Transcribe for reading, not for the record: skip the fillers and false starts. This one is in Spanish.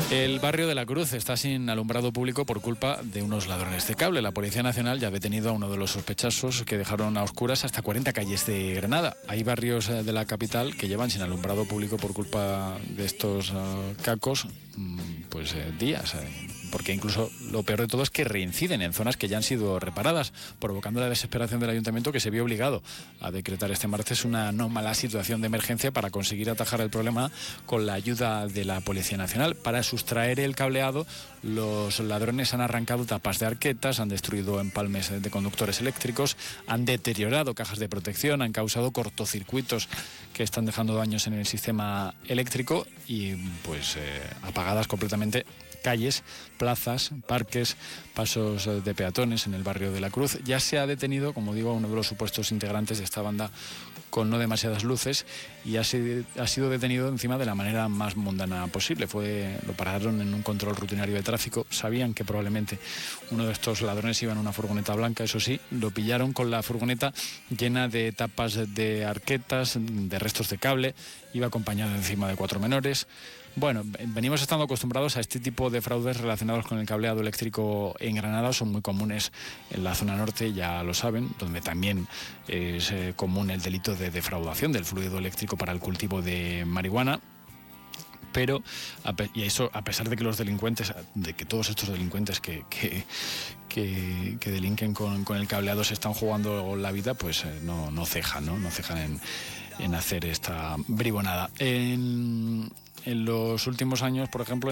El barrio de la Cruz está sin alumbrado público por culpa de unos ladrones de cable. La Policía Nacional ya ha detenido a uno de los sospechosos que dejaron a oscuras hasta 40 calles de Granada. Hay barrios de la capital que llevan sin alumbrado público por culpa de estos cacos días. Porque incluso lo peor de todo es que reinciden en zonas que ya han sido reparadas, provocando la desesperación del ayuntamiento, que se vio obligado a decretar este martes una anómala situación de emergencia para conseguir atajar el problema con la ayuda de la Policía Nacional. Para sustraer el cableado, los ladrones han arrancado tapas de arquetas, han destruido empalmes de conductores eléctricos, han deteriorado cajas de protección, han causado cortocircuitos que están dejando daños en el sistema eléctrico y apagadas completamente calles, plazas, parques, pasos de peatones en el barrio de la Cruz. Ya se ha detenido, como digo, a uno de los supuestos integrantes de esta banda con no demasiadas luces y ha sido detenido encima de la manera más mundana posible. Lo pararon en un control rutinario de tráfico. Sabían que probablemente uno de estos ladrones iba en una furgoneta blanca, eso sí, lo pillaron con la furgoneta llena de tapas de arquetas, de restos de cable, iba acompañado encima de 4 menores. Bueno, venimos estando acostumbrados a este tipo de fraudes relacionados con el cableado eléctrico en Granada. Son muy comunes en la zona norte, ya lo saben, donde también es común el delito de defraudación del fluido eléctrico para el cultivo de marihuana. Pero, y eso a pesar de que los delincuentes, de que todos estos delincuentes que delinquen con el cableado se están jugando la vida, no cejan, ¿no? No cejan en hacer esta bribonada. En los últimos años, por ejemplo,